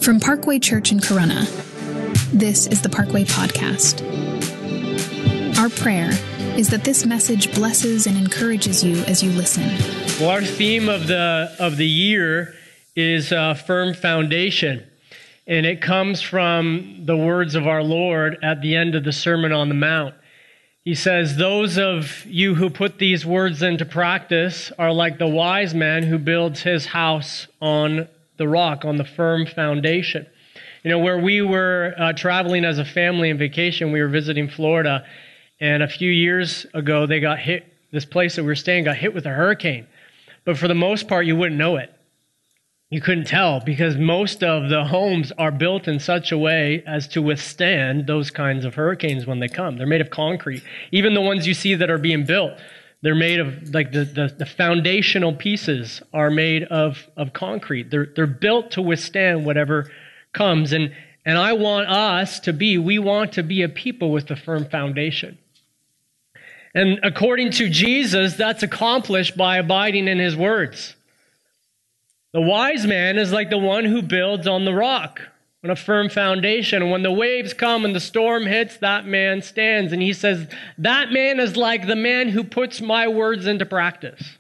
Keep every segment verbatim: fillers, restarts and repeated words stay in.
From Parkway Church in Corunna, this is the Parkway Podcast. Our prayer is that this message blesses and encourages you as you listen. Well, our theme of the of the year is uh, firm foundation, and it comes from the words of our Lord at the end of the Sermon on the Mount. He says, "Those of you who put these words into practice are like the wise man who builds his house on the rock, on the firm foundation." You know, where we were uh, traveling as a family on vacation, we were visiting Florida, and a few years ago, they got hit, this place that we were staying got hit with a hurricane. But for the most part, you wouldn't know it. You couldn't tell because most of the homes are built in such a way as to withstand those kinds of hurricanes when they come. They're made of concrete. Even the ones you see that are being built, they're made of, like the, the, the foundational pieces are made of, of concrete. They're, they're built to withstand whatever comes. And, and I want us to be, we want to be a people with a firm foundation. And according to Jesus, that's accomplished by abiding in his words. The wise man is like the one who builds on the rock, on a firm foundation. And when the waves come and the storm hits, that man stands. And he says, that man is like the man who puts my words into practice.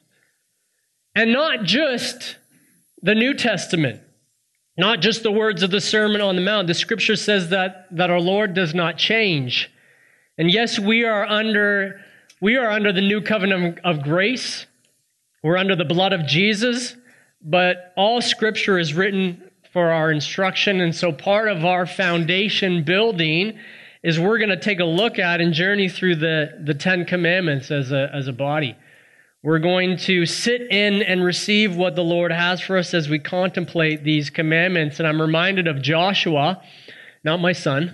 And not just the New Testament, not just the words of the Sermon on the Mount. The scripture says that, that our Lord does not change. And yes, we are under, we are under the new covenant of grace. We're under the blood of Jesus. But all scripture is written for our instruction. And so part of our foundation building is we're going to take a look at and journey through the, the Ten Commandments as a, as a body. We're going to sit in and receive what the Lord has for us as we contemplate these commandments. And I'm reminded of Joshua, not my son,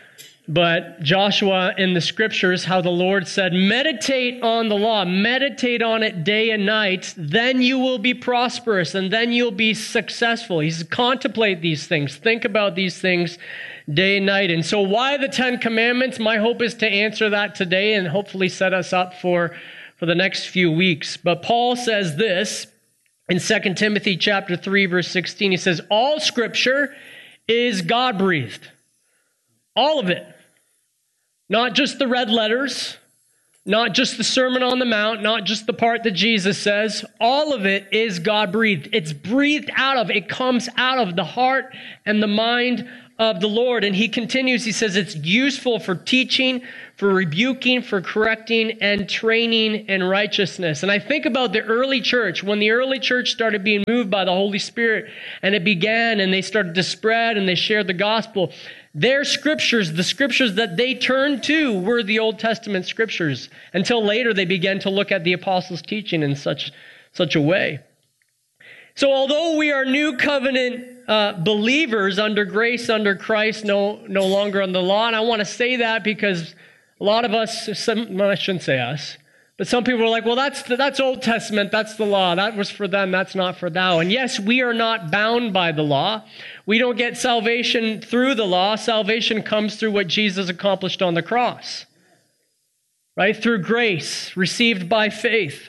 but Joshua in the scriptures, how the Lord said, meditate on the law, meditate on it day and night, then you will be prosperous and then you'll be successful. He says, contemplate these things, think about these things day and night. And so why the Ten Commandments? My hope is to answer that today and hopefully set us up for, for the next few weeks. But Paul says this in Second Timothy chapter three, verse sixteen. He says, all scripture is God-breathed. All of it. Not just the red letters, not just the Sermon on the Mount, not just the part that Jesus says. All of it is God-breathed. It's breathed out of, it comes out of the heart and the mind of the Lord. And he continues, he says it's useful for teaching, for rebuking, for correcting, and training in righteousness. And I think about the early church, when the early church started being moved by the Holy Spirit, and it began, and they started to spread, and they shared the gospel. Their scriptures, the scriptures that they turned to were the Old Testament scriptures, until later they began to look at the apostles' teaching in such, such a way. So although we are new covenant uh, believers under grace, under Christ, no, no longer under the law, and I want to say that because a lot of us, some, well, I shouldn't say us, but some people are like, well, that's the, that's Old Testament, that's the law, that was for them, that's not for thou. And yes, we are not bound by the law. We don't get salvation through the law. Salvation comes through what Jesus accomplished on the cross, right? Through grace, received by faith.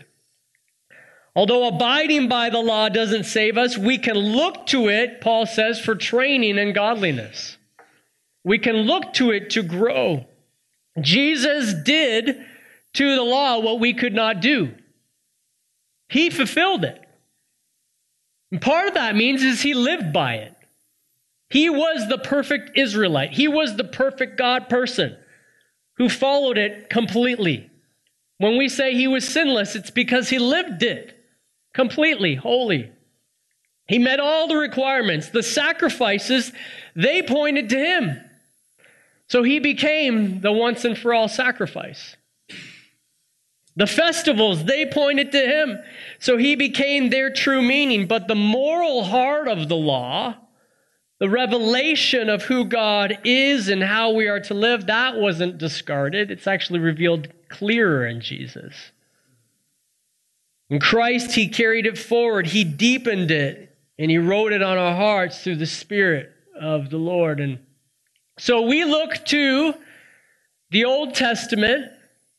Although abiding by the law doesn't save us, we can look to it, Paul says, for training in godliness. We can look to it to grow. Jesus did to the law what we could not do. He fulfilled it. And part of that means is he lived by it. He was the perfect Israelite. He was the perfect God person who followed it completely. When we say he was sinless, it's because he lived it completely, holy. He met all the requirements. The sacrifices, they pointed to him. So he became the once and for all sacrifice. The festivals, they pointed to him. So he became their true meaning. But the moral heart of the law, the revelation of who God is and how we are to live, that wasn't discarded. It's actually revealed clearer in Jesus. In Christ, he carried it forward. He deepened it, and he wrote it on our hearts through the Spirit of the Lord. And so we look to the Old Testament,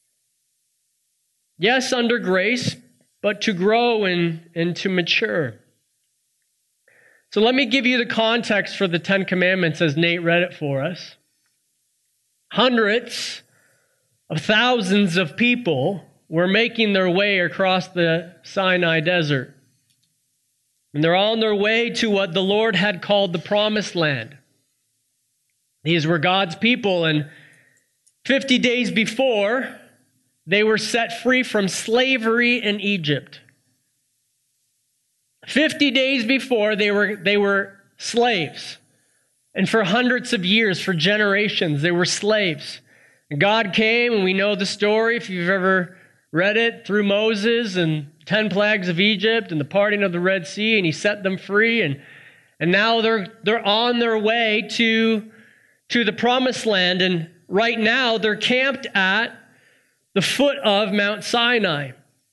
yes, under grace, but to grow and, and to mature. So let me give you the context for the Ten Commandments as Nate read it for us. Hundreds of thousands of people were making their way across the Sinai desert. And they're on their way to what the Lord had called the Promised Land. These were God's people, and fifty days before, they were set free from slavery in Egypt. fifty days before, they were, they were slaves. And for hundreds of years, for generations, they were slaves. And God came, and we know the story, if you've ever read it, through Moses and ten plagues of Egypt and the parting of the Red Sea, and he set them free. And, and now they're, they're on their way to, to the Promised Land. And right now, they're camped at the foot of Mount Sinai.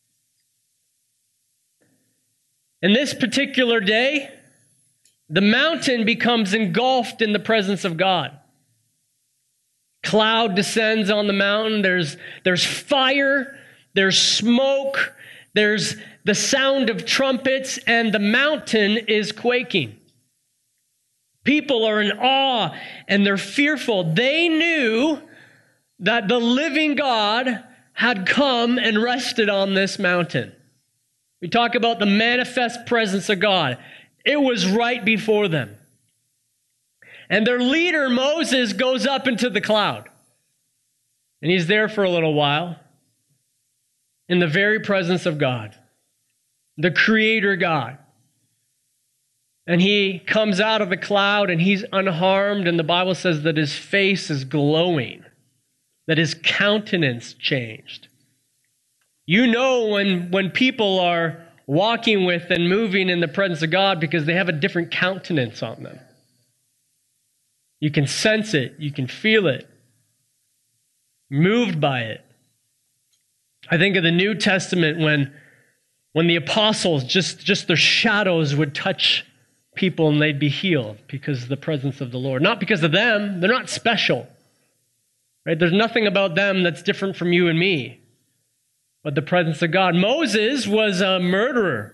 And this particular day, the mountain becomes engulfed in the presence of God. Cloud descends on the mountain. There's, there's fire. There's smoke. There's the sound of trumpets, and the mountain is quaking. People are in awe, and they're fearful. They knew that the living God had come and rested on this mountain. We talk about the manifest presence of God. It was right before them. And their leader, Moses, goes up into the cloud. And he's there for a little while in the very presence of God, the Creator God. And he comes out of the cloud and he's unharmed, and the Bible says that his face is glowing, that his countenance changed. You know when, when people are walking with and moving in the presence of God because they have a different countenance on them. You can sense it. You can feel it. Moved by it. I think of the New Testament when, when the apostles, just, just their shadows would touch people and they'd be healed because of the presence of the Lord. Not because of them. They're not special. Right? There's nothing about them that's different from you and me. But the presence of God. Moses was a murderer.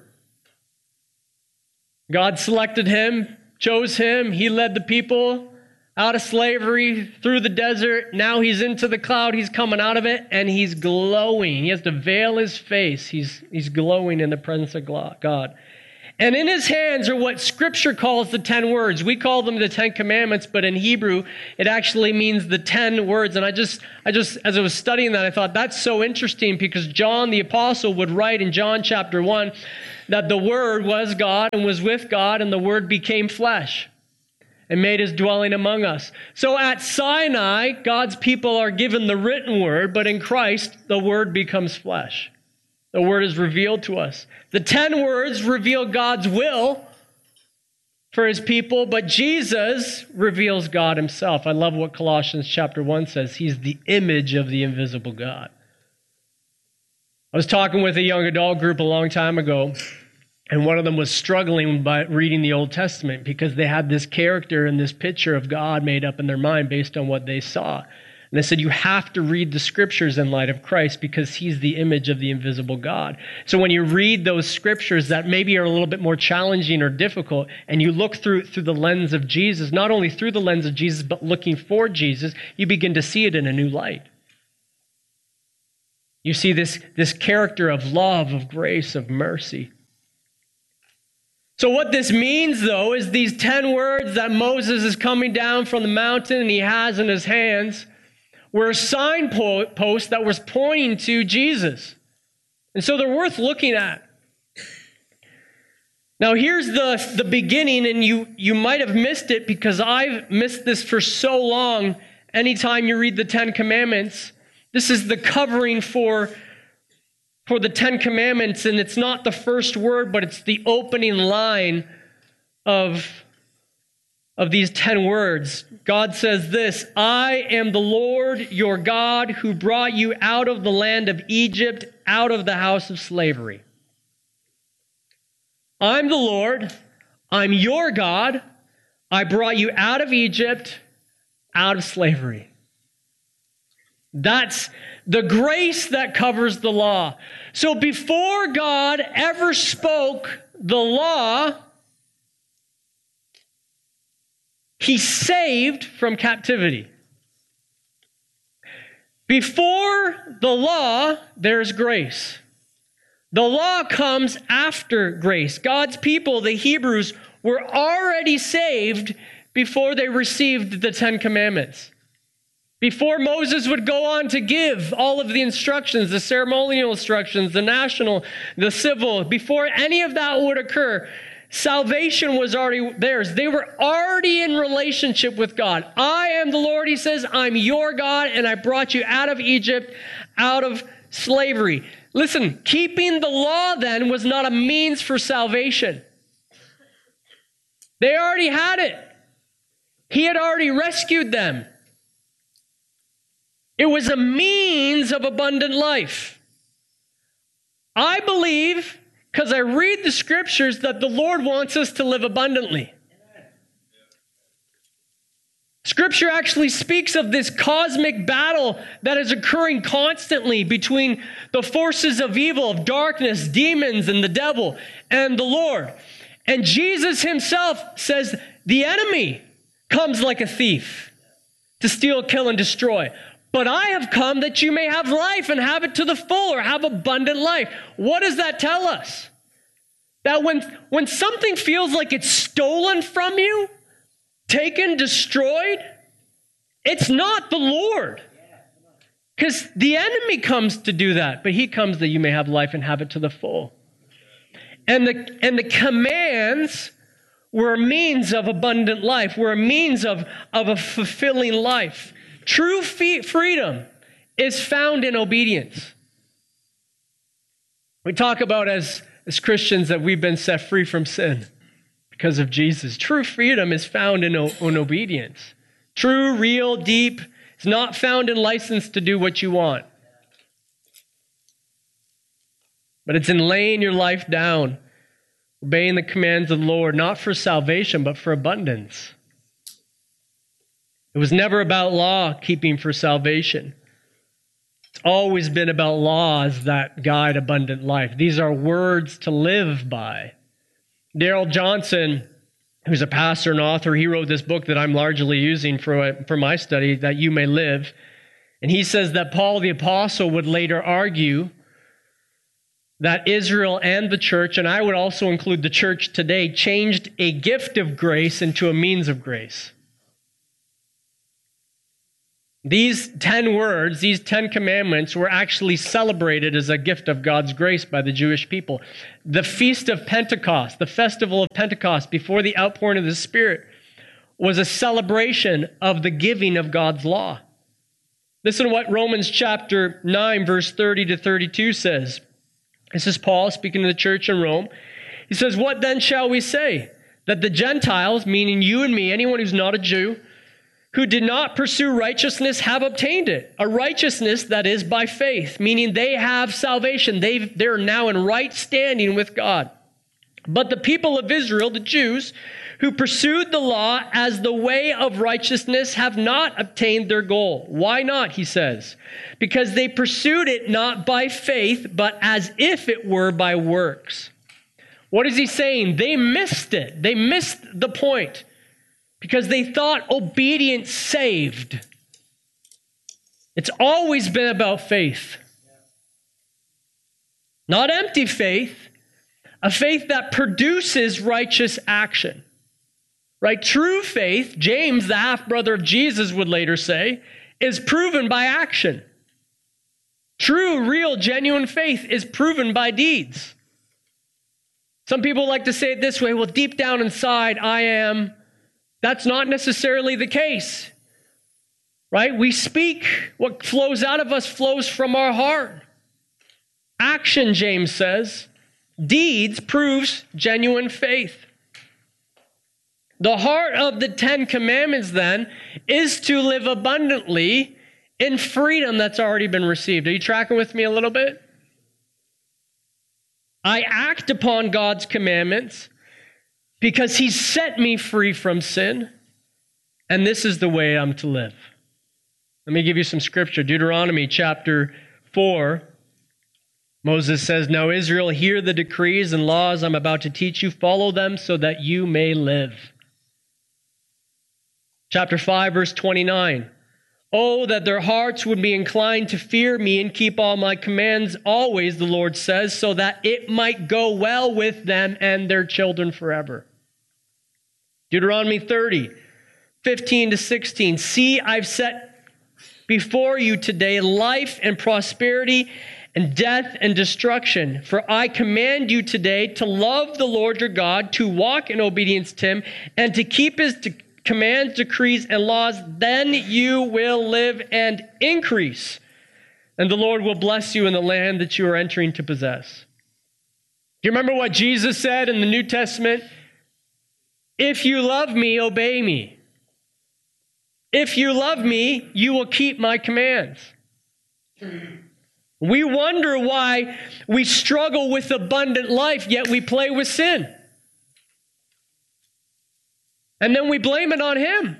God selected him, chose him. He led the people out of slavery, through the desert. Now he's into the cloud. He's coming out of it, and he's glowing. He has to veil his face. He's, he's glowing in the presence of God. And in his hands are what Scripture calls the ten words. We call them the Ten Commandments, but in Hebrew, it actually means the ten words. And I just, I just, as I was studying that, I thought that's so interesting because John the Apostle would write in John chapter one that the Word was God and was with God, and the Word became flesh and made his dwelling among us. So at Sinai, God's people are given the written Word, but in Christ, the Word becomes flesh. The Word is revealed to us. The ten words reveal God's will for his people, but Jesus reveals God himself. I love what Colossians chapter one says. He's the image of the invisible God. I was talking with a young adult group a long time ago, and one of them was struggling by reading the Old Testament because they had this character and this picture of God made up in their mind based on what they saw. And they said, you have to read the Scriptures in light of Christ because he's the image of the invisible God. So when you read those Scriptures that maybe are a little bit more challenging or difficult, and you look through through the lens of Jesus, not only through the lens of Jesus, but looking for Jesus, you begin to see it in a new light. You see this, this character of love, of grace, of mercy. So what this means, though, is these ten words that Moses is coming down from the mountain and he has in his hands were a signpost that was pointing to Jesus. And so they're worth looking at. Now here's the, the beginning, and you, you might have missed it because I've missed this for so long. Anytime you read the Ten Commandments, this is the covering for, for the Ten Commandments, and it's not the first word, but it's the opening line of of these ten words. God says this, I am the Lord your God who brought you out of the land of Egypt, out of the house of slavery. I'm the Lord. I'm your God. I brought you out of Egypt, out of slavery. That's the grace that covers the law. So before God ever spoke the law, He saved from captivity. Before the law, there's grace. The law comes after grace. God's people, the Hebrews, were already saved before they received the Ten Commandments. Before Moses would go on to give all of the instructions, the ceremonial instructions, the national, the civil, before any of that would occur, salvation was already theirs. They were already in relationship with God. I am the Lord, he says, I'm your God, and I brought you out of Egypt, out of slavery. Listen, keeping the law then was not a means for salvation. They already had it. He had already rescued them. It was a means of abundant life. I believe, because I read the scriptures, that the Lord wants us to live abundantly. Scripture actually speaks of this cosmic battle that is occurring constantly between the forces of evil, of darkness, demons, and the devil, and the Lord. And Jesus himself says, the enemy comes like a thief to steal, kill, and destroy. But I have come that you may have life and have it to the full, or have abundant life. What does that tell us? That when, when something feels like it's stolen from you, taken, destroyed, it's not the Lord. Because the enemy comes to do that, but he comes that you may have life and have it to the full. And the, and the commands were a means of abundant life, were a means of, of a fulfilling life. True freedom is found in obedience. We talk about as, as Christians that we've been set free from sin because of Jesus. True freedom is found in, in obedience. True, real, deep, is not found in license to do what you want. But it's in laying your life down, obeying the commands of the Lord, not for salvation, but for abundance. It was never about law keeping for salvation. It's always been about laws that guide abundant life. These are words to live by. Darrell Johnson, who's a pastor and author, he wrote this book that I'm largely using for, for my study, That You May Live. And he says that Paul the Apostle would later argue that Israel and the church, and I would also include the church today, changed a gift of grace into a means of grace. These ten words, these ten commandments were actually celebrated as a gift of God's grace by the Jewish people. The Feast of Pentecost, the festival of Pentecost before the outpouring of the Spirit, was a celebration of the giving of God's law. Listen to what Romans chapter nine, verse thirty to thirty-two says. This is Paul speaking to the church in Rome. He says, "What then shall we say? That the Gentiles, meaning you and me, anyone who's not a Jew, who did not pursue righteousness have obtained it. A righteousness that is by faith," meaning they have salvation. They've, they're now in right standing with God. "But the people of Israel, the Jews, who pursued the law as the way of righteousness have not obtained their goal." Why not, he says? "Because they pursued it not by faith, but as if it were by works." What is he saying? They missed it. They missed the point. Because they thought obedience saved. It's always been about faith. Not empty faith, a faith that produces righteous action. Right? True faith, James, the half-brother of Jesus, would later say, is proven by action. True, real, genuine faith is proven by deeds. Some people like to say it this way, well, deep down inside, I am... That's not necessarily the case, right? We speak. What flows out of us flows from our heart. Action, James says. Deeds proves genuine faith. The heart of the Ten Commandments, then, is to live abundantly in freedom that's already been received. Are you tracking with me a little bit? I act upon God's commandments because he set me free from sin, and this is the way I'm to live. Let me give you some scripture. Deuteronomy chapter four. Moses says, "Now Israel, hear the decrees and laws I'm about to teach you. Follow them so that you may live." Chapter five, verse twenty-nine. Oh, that their hearts would be inclined to fear me and keep all my commands always, the Lord says, so that it might go well with them and their children forever. Deuteronomy thirty, fifteen to sixteen. See, I've set before you today life and prosperity and death and destruction. For I command you today to love the Lord your God, to walk in obedience to him, and to keep his de- commands, decrees, and laws. Then you will live and increase, and the Lord will bless you in the land that you are entering to possess. Do you remember what Jesus said in the New Testament? If you love me, obey me. If you love me, you will keep my commands. We wonder why we struggle with abundant life, yet we play with sin. And then we blame it on him.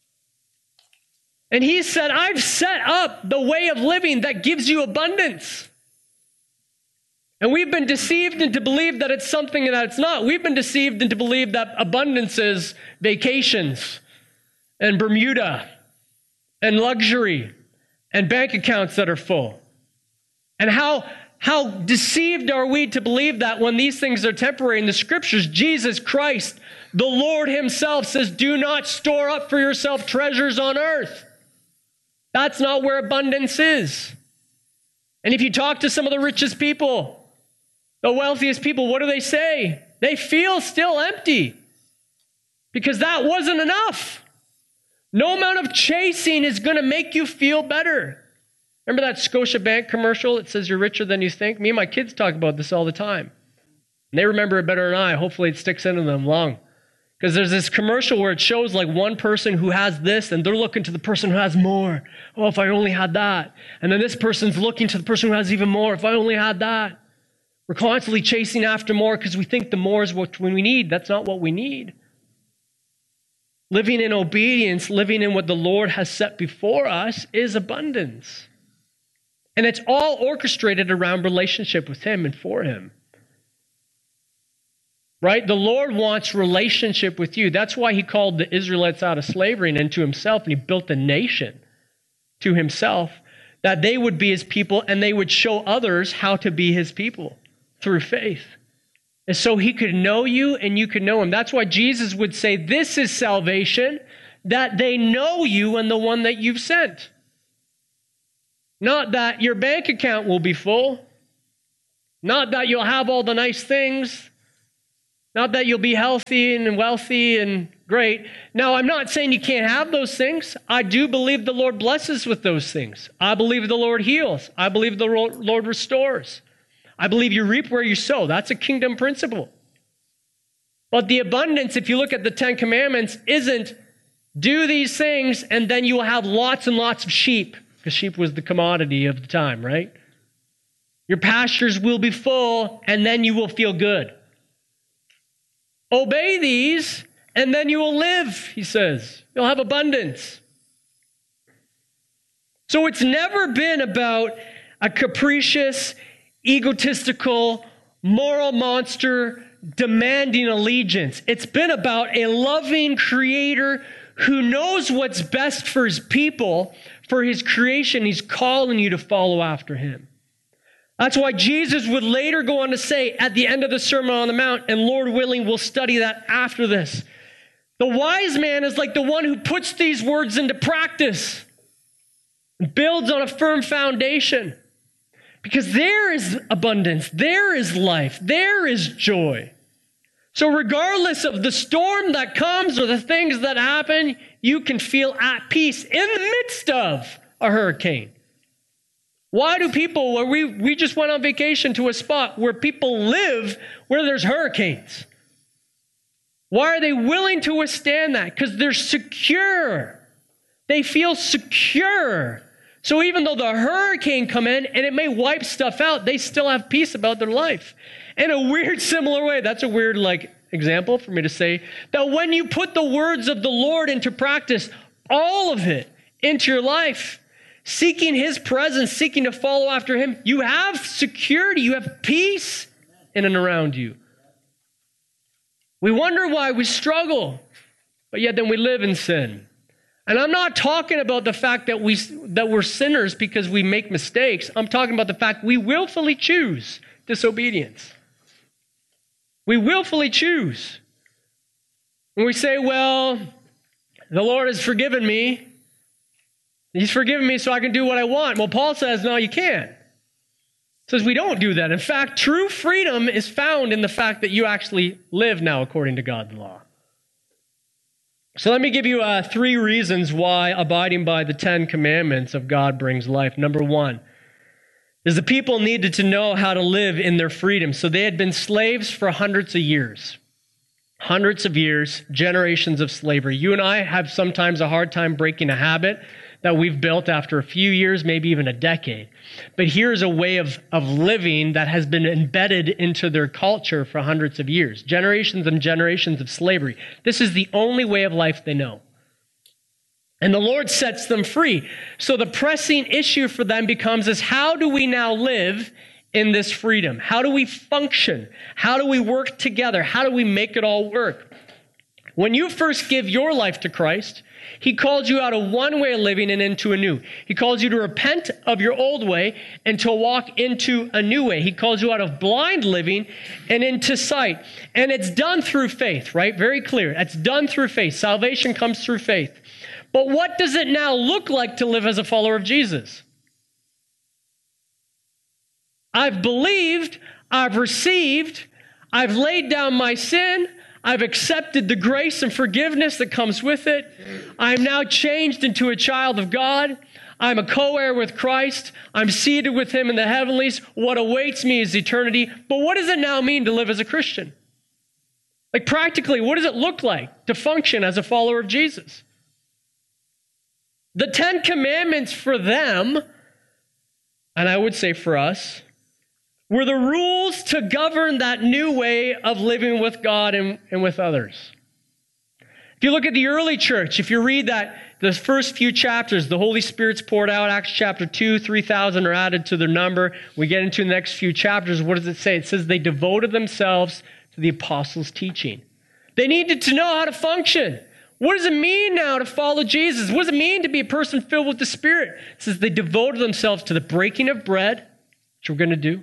And he said, I've set up the way of living that gives you abundance. And we've been deceived into believe that it's something that it's not. We've been deceived into believe that abundance is vacations and Bermuda and luxury and bank accounts that are full. And how, how deceived are we to believe that when these things are temporary? In the scriptures, Jesus Christ, the Lord himself, says, do not store up for yourself treasures on earth. That's not where abundance is. And if you talk to some of the richest people, the wealthiest people, what do they say? They feel still empty because that wasn't enough. No amount of chasing is going to make you feel better. Remember that Scotiabank commercial that says you're richer than you think? Me and my kids talk about this all the time. And they remember it better than I. Hopefully it sticks into them long. Because there's this commercial where it shows like one person who has this and they're looking to the person who has more. Oh, if I only had that. And then this person's looking to the person who has even more. If I only had that. We're constantly chasing after more because we think the more is what we need. That's not what we need. Living in obedience, living in what the Lord has set before us is abundance. And it's all orchestrated around relationship with him and for him. Right? The Lord wants relationship with you. That's why he called the Israelites out of slavery and into himself, and he built a nation to himself, that they would be his people and they would show others how to be his people through faith. And so he could know you and you could know him. That's why Jesus would say, this is salvation, that they know you and the one that you've sent. Not that your bank account will be full. Not that you'll have all the nice things. Not that you'll be healthy and wealthy and great. Now, I'm not saying you can't have those things. I do believe the Lord blesses with those things. I believe the Lord heals. I believe the Lord restores. I believe you reap where you sow. That's a kingdom principle. But the abundance, if you look at the Ten Commandments, isn't do these things and then you will have lots and lots of sheep, because sheep was the commodity of the time, right? Your pastures will be full and then you will feel good. Obey these and then you will live, he says. You'll have abundance. So it's never been about a capricious, egotistical, moral monster demanding allegiance. It's been about a loving creator who knows what's best for his people, for his creation. He's calling you to follow after him. That's why Jesus would later go on to say at the end of the Sermon on the Mount, and Lord willing, we'll study that after this. The wise man is like the one who puts these words into practice and builds on a firm foundation. Because there is abundance, there is life, there is joy. So regardless of the storm that comes or the things that happen, you can feel at peace in the midst of a hurricane. Why do people, where we, we just went on vacation to a spot where people live where there's hurricanes. Why are they willing to withstand that? Because they're secure. They feel secure. So even though the hurricane come in and it may wipe stuff out, they still have peace about their life. In a weird similar way, that's a weird like example for me to say, that when you put the words of the Lord into practice, all of it into your life, seeking his presence, seeking to follow after him, you have security, you have peace in and around you. We wonder why we struggle, but yet then we live in sin. And I'm not talking about the fact that, we, that we're sinners because we make mistakes. I'm talking about the fact we willfully choose disobedience. We willfully choose. When we say, well, the Lord has forgiven me. He's forgiven me so I can do what I want. Well, Paul says, no, you can't. He says we don't do that. In fact, true freedom is found in the fact that you actually live now according to God's law. So let me give you uh, three reasons why abiding by the Ten Commandments of God brings life. Number one is the people needed to know how to live in their freedom. So they had been slaves for hundreds of years. Hundreds of years, generations of slavery. You and I have sometimes a hard time breaking a habit that we've built after a few years, maybe even a decade. But here's a way of, of living that has been embedded into their culture for hundreds of years. Generations and generations of slavery. This is the only way of life they know. And the Lord sets them free. So the pressing issue for them becomes is how do we now live in this freedom? How do we function? How do we work together? How do we make it all work? When you first give your life to Christ, He called you out of one way of living and into a new. He calls you to repent of your old way and to walk into a new way. He calls you out of blind living and into sight. And it's done through faith, right? Very clear. It's done through faith. Salvation comes through faith. But what does it now look like to live as a follower of Jesus? I've believed, I've received, I've laid down my sin, I've accepted the grace and forgiveness that comes with it. I'm now changed into a child of God. I'm a co-heir with Christ. I'm seated with Him in the heavenlies. What awaits me is eternity. But what does it now mean to live as a Christian? Like practically, what does it look like to function as a follower of Jesus? The Ten Commandments for them, and I would say for us, were the rules to govern that new way of living with God and, and with others. If you look at the early church, if you read that, the first few chapters, the Holy Spirit's poured out, Acts chapter two, three thousand are added to their number. We get into the next few chapters. What does it say? It says they devoted themselves to the apostles' teaching. They needed to know how to function. What does it mean now to follow Jesus? What does it mean to be a person filled with the Spirit? It says they devoted themselves to the breaking of bread, which we're going to do,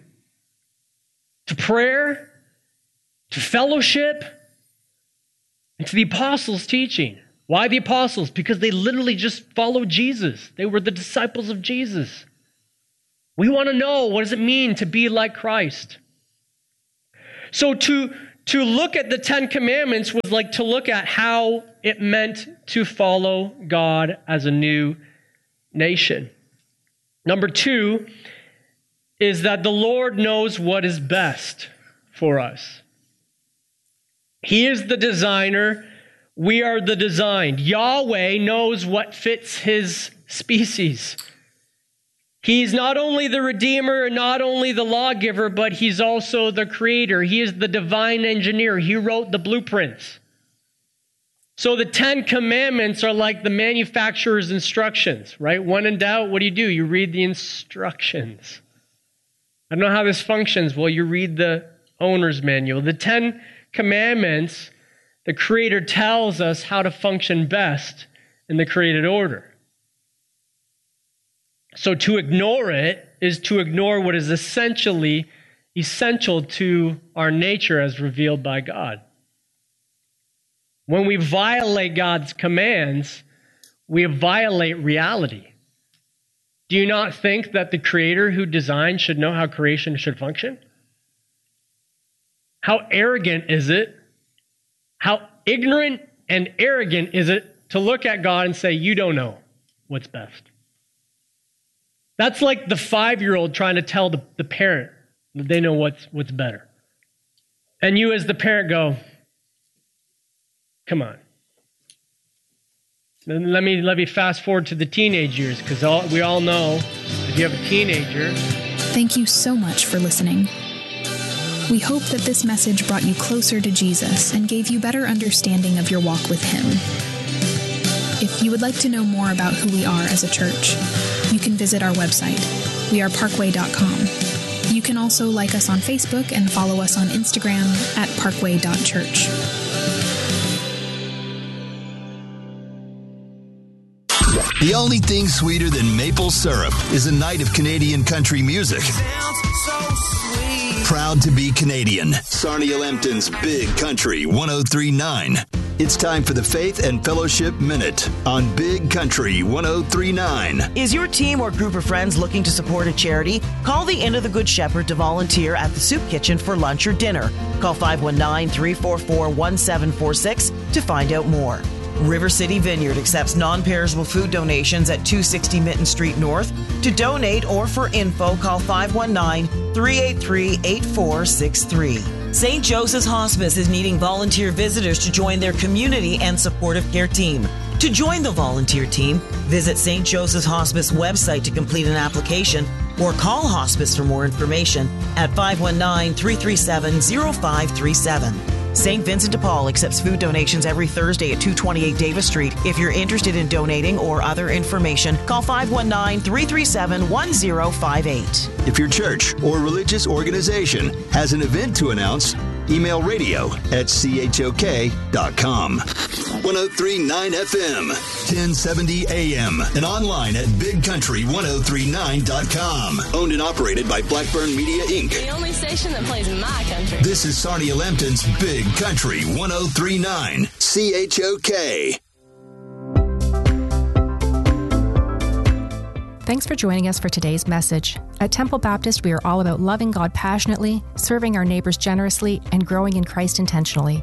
to prayer, to fellowship, and to the apostles' teaching. Why the apostles? Because they literally just followed Jesus. They were the disciples of Jesus. We want to know, what does it mean to be like Christ? So to, to look at the Ten Commandments was like to look at how it meant to follow God as a new nation. Number two is that the Lord knows what is best for us. He is the designer. We are the designed. Yahweh knows what fits His species. He's not only the Redeemer and not only the lawgiver, but He's also the creator. He is the divine engineer. He wrote the blueprints. So the Ten Commandments are like the manufacturer's instructions, right? When in doubt, what do you do? You read the instructions. I don't know how this functions. Well, you read the owner's manual. The Ten Commandments, the Creator tells us how to function best in the created order. So to ignore it is to ignore what is essentially essential to our nature as revealed by God. When we violate God's commands, we violate reality. Do you not think that the Creator who designed should know how creation should function? How arrogant is it? How ignorant and arrogant is it to look at God and say, you don't know what's best? That's like the five-year-old trying to tell the, the parent that they know what's, what's better. And you as the parent go, come on. Then let me, let me fast forward to the teenage years, because all, we all know if you have a teenager. Thank you so much for listening. We hope that this message brought you closer to Jesus and gave you better understanding of your walk with Him. If you would like to know more about who we are as a church, you can visit our website, we are parkway dot com. You can also like us on Facebook and follow us on Instagram at parkway dot church. The only thing sweeter than maple syrup is a night of Canadian country music. Proud to be Canadian. Sarnia Lambton's Big Country one oh three point nine. It's time for the Faith and Fellowship Minute on Big Country one oh three point nine. Is your team or group of friends looking to support a charity? Call the Inn of the Good Shepherd to volunteer at the Soup Kitchen for lunch or dinner. Call five one nine, three four four, one seven four six to find out more. River City Vineyard accepts non-perishable food donations at two sixty Mitten Street North. To donate or for info, call five one nine, three eight three, eight four six three. Saint Joseph's Hospice is needing volunteer visitors to join their community and supportive care team. To join the volunteer team, visit Saint Joseph's Hospice website to complete an application or call Hospice for more information at five one nine, three three seven, zero five three seven. Saint Vincent de Paul accepts food donations every Thursday at two twenty-eight Davis Street. If you're interested in donating or other information, call five one nine, three three seven, one zero five eight. If your church or religious organization has an event to announce, email radio at c h o k dot com. one oh three point nine F M, ten seventy A M, and online at big country ten thirty-nine dot com. Owned and operated by Blackburn Media, Incorporated. The only station that plays my country. This is Sarnia Lambton's Big Country one oh three point nine, C H O K. Thanks for joining us for today's message. At Temple Baptist, we are all about loving God passionately, serving our neighbors generously, and growing in Christ intentionally.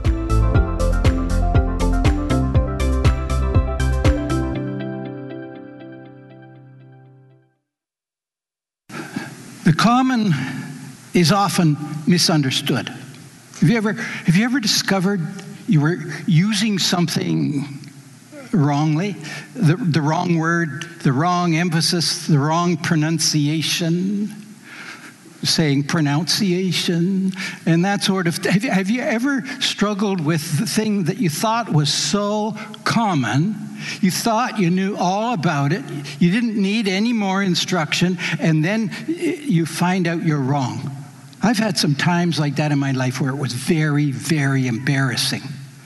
The common is often misunderstood. Have you ever, have you ever discovered you were using something wrongly? The, the wrong word, the wrong emphasis, the wrong pronunciation, saying pronunciation, and that sort of thing. Have you, have you ever struggled with the thing that you thought was so common? You thought you knew all about it. You didn't need any more instruction, and then you find out you're wrong. I've had some times like that in my life where it was very, very embarrassing.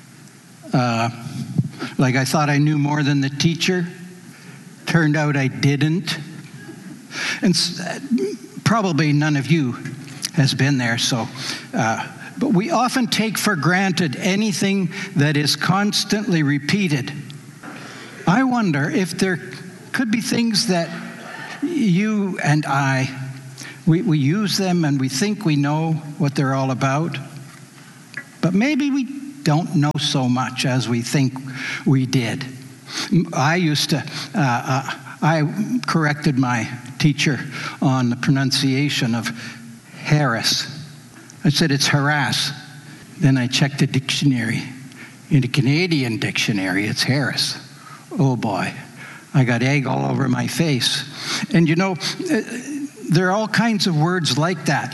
Uh, like I thought I knew more than the teacher. Turned out I didn't. And probably none of you has been there, so... Uh, but we often take for granted anything that is constantly repeated. I wonder if there could be things that you and I, we, we use them and we think we know what they're all about, but maybe we don't know so much as we think we did. I used to, uh, uh, I corrected my teacher on the pronunciation of Harris. I said, it's harass. Then I checked the dictionary. In the Canadian dictionary, it's Harris. Oh boy, I got egg all over my face. And you know, there are all kinds of words like that.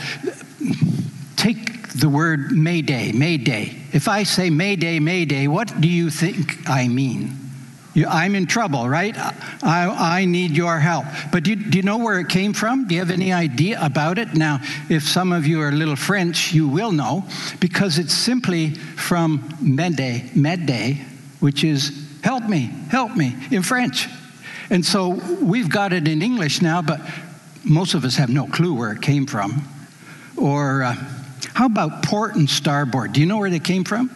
Take the word Mayday, Mayday. If I say Mayday, Mayday, what do you think I mean? You, I'm in trouble, right? I, I need your help. But do you, do you know where it came from? Do you have any idea about it? Now, if some of you are a little French, you will know, because it's simply from Mayday, Mayday, which is help me, help me, in French. And so we've got it in English now, but most of us have no clue where it came from. Or uh, how about port and starboard? Do you know where they came from?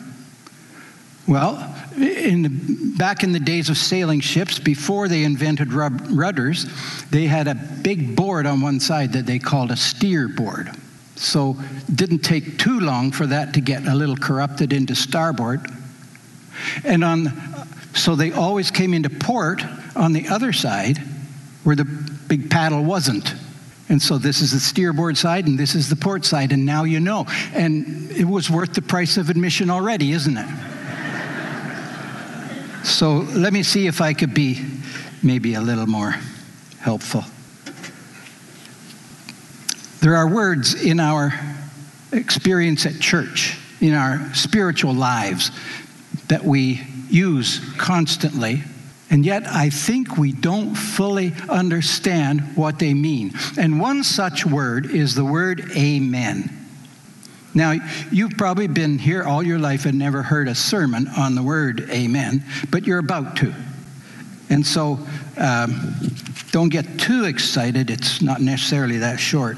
Well, in the, back in the days of sailing ships, before they invented rub, rudders, they had a big board on one side that they called a steer board. So it didn't take too long for that to get a little corrupted into starboard. And on, so they always came into port on the other side where the big paddle wasn't. And so this is the steerboard side and this is the port side, and now you know. And it was worth the price of admission already, isn't it? So let me see if I could be maybe a little more helpful. There are words in our experience at church, in our spiritual lives, that we use constantly, and yet I think we don't fully understand what they mean. And one such word is the word amen. Now, you've probably been here all your life and never heard a sermon on the word amen, but you're about to. And so um, don't get too excited. It's not necessarily that short.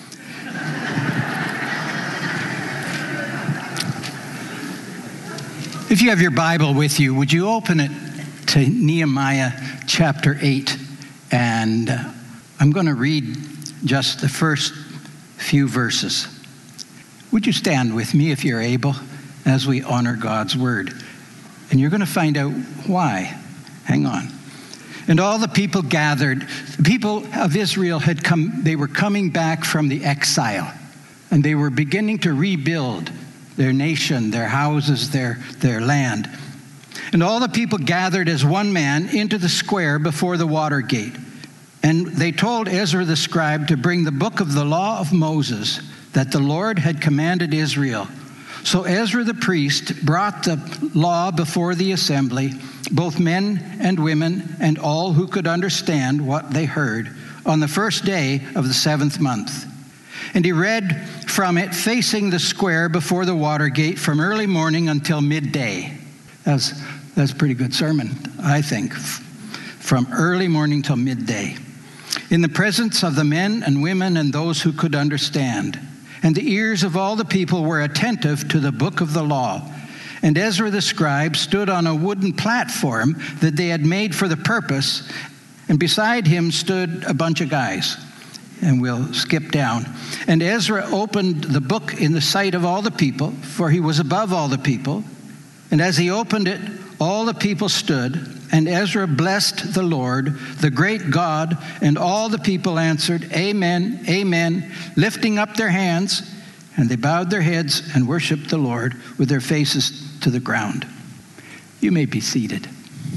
If you have your Bible with you, would you open it to Nehemiah chapter eight? And uh, I'm going to read just the first few verses. Would you stand with me if you're able as we honor God's word? And you're going to find out why. Hang on. And all the people gathered. The people of Israel had come, they were coming back from the exile, and they were beginning to rebuild their nation, their houses, their, their land. And all the people gathered as one man into the square before the water gate. And they told Ezra the scribe to bring the book of the law of Moses that the Lord had commanded Israel. So Ezra the priest brought the law before the assembly, both men and women and all who could understand what they heard, on the first day of the seventh month. And he read from it facing the square before the water gate from early morning until midday. That's, that's a pretty good sermon, I think, from early morning till midday, in the presence of the men and women and those who could understand. And the ears of all the people were attentive to the book of the law. And Ezra the scribe stood on a wooden platform that they had made for the purpose, and beside him stood a bunch of guys. And we'll skip down. And Ezra opened the book in the sight of all the people, for he was above all the people. And as he opened it, all the people stood, and Ezra blessed the Lord, the great God, and all the people answered, Amen, Amen, lifting up their hands, and they bowed their heads and worshiped the Lord with their faces to the ground. You may be seated.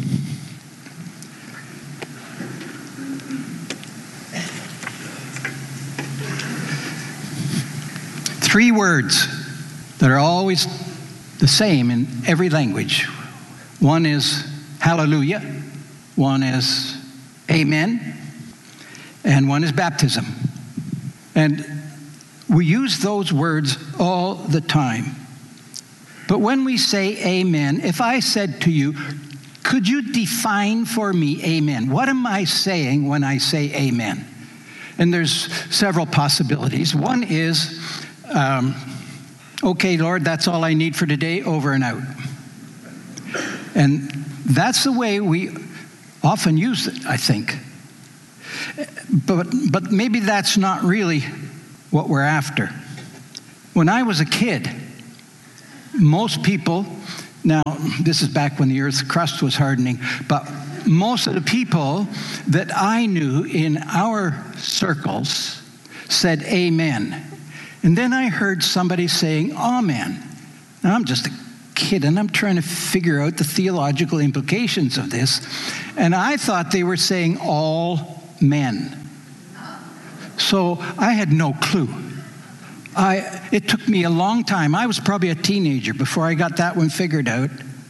Three words that are always the same in every language. One is hallelujah, one is amen, and one is baptism. And we use those words all the time. But when we say amen, if I said to you, could you define for me amen? What am I saying when I say amen? And there's several possibilities. One is, Um, okay, Lord, that's all I need for today, over and out. And that's the way we often use it, I think. But, but maybe that's not really what we're after. When I was a kid, most people, now this is back when the earth's crust was hardening, but most of the people that I knew in our circles said amen. And then I heard somebody saying, amen. Now, I'm just a kid, and I'm trying to figure out the theological implications of this. And I thought they were saying all men. So I had no clue. I, it took me a long time. I was probably a teenager before I got that one figured out.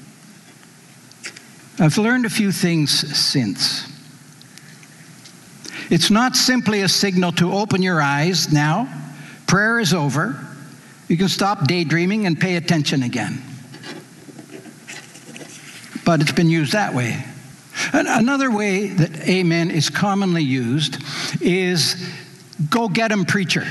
I've learned a few things since. It's not simply a signal to open your eyes now. Prayer is over. You can stop daydreaming and pay attention again. But it's been used that way. Another way that amen is commonly used is go get 'em, preacher.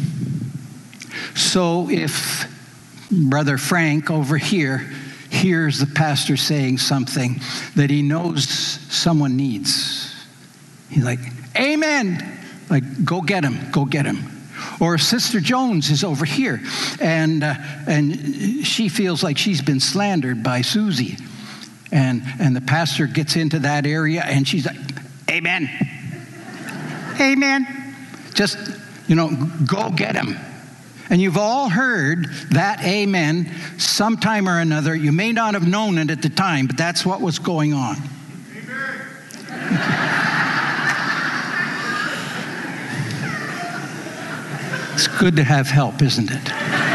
So if Brother Frank over here hears the pastor saying something that he knows someone needs, he's like, amen. Like, go get him, go get him. Or Sister Jones is over here, and uh, and she feels like she's been slandered by Susie. And, and the pastor gets into that area, and she's like, amen. Amen. Just, you know, go get him. And you've all heard that amen sometime or another. You may not have known it at the time, but that's what was going on. Amen. It's good to have help, isn't it?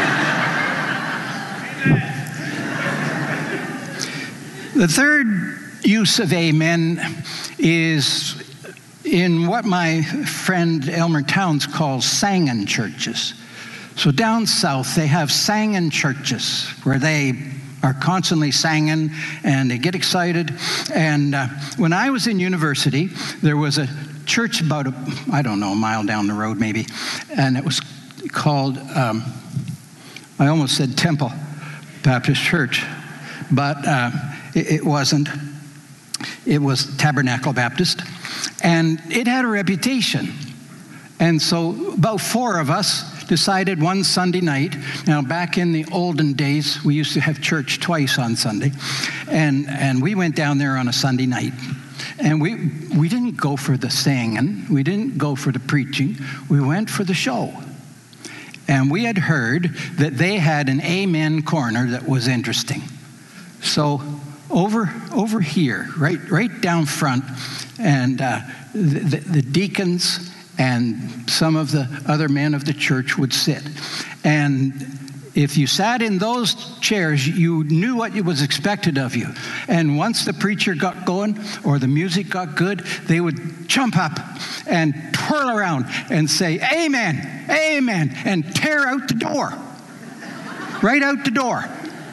The third use of amen is in what my friend Elmer Towns calls sangin' churches. So down south, they have sangin' churches where they are constantly singing, and they get excited. And uh, when I was in university, there was a church about, a, I don't know, a mile down the road maybe, and it was called, um, I almost said Temple Baptist Church, but uh, it, it wasn't. It was Tabernacle Baptist, and it had a reputation. And so about four of us decided one Sunday night, now back in the olden days, we used to have church twice on Sunday, and, and we went down there on a Sunday night. And we, we didn't go for the singing, we didn't go for the preaching, we went for the show. And we had heard that they had an amen corner that was interesting. So over over here, right right down front, and uh, the, the deacons and some of the other men of the church would sit. And if you sat in those chairs, you knew what was expected of you. And once the preacher got going or the music got good, they would jump up and twirl around and say, amen, amen, and tear out the door. Right out the door.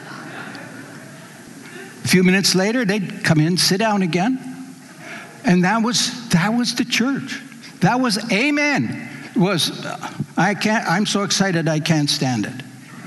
A few minutes later, they'd come in, sit down again. And that was that was the church. That was amen. Was uh, I can't I'm so excited I can't stand it.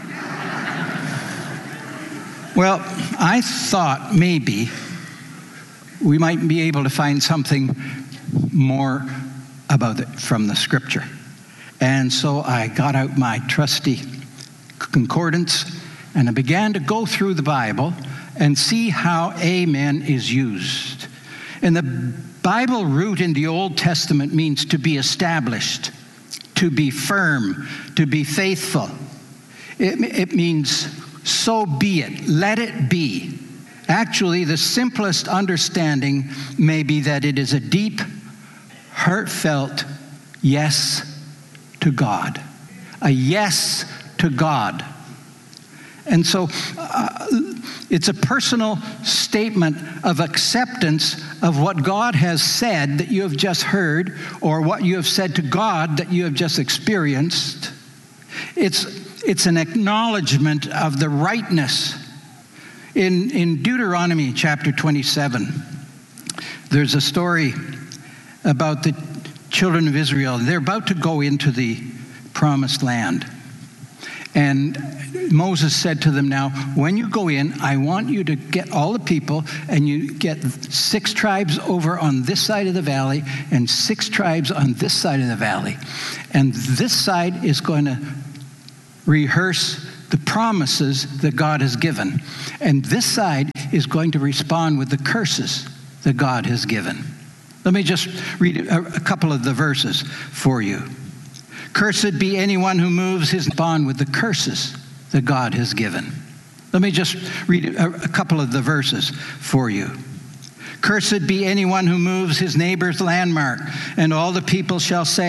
Well, I thought maybe we might be able to find something more about it from the scripture. And so I got out my trusty concordance and I began to go through the Bible and see how amen is used. And the Bible root in the Old Testament means to be established, to be firm, to be faithful. It, it means so be it, let it be. Actually, the simplest understanding may be that it is a deep, heartfelt yes to God. A yes to God. And so uh, it's a personal statement of acceptance of what God has said that you have just heard, or what you have said to God that you have just experienced. It's, it's an acknowledgement of the rightness. In, in Deuteronomy chapter twenty-seven, there's a story about the children of Israel. They're about to go into the promised land. And Moses said to them, now, when you go in, I want you to get all the people, and you get six tribes over on this side of the valley and six tribes on this side of the valley. And this side is going to rehearse the promises that God has given. And this side is going to respond with the curses that God has given. Let me just read a, a couple of the verses for you. Cursed be anyone who moves his bond with the curses that God has given. Let me just read a, a couple of the verses for you. Cursed be anyone who moves his neighbor's landmark, and all the people shall say,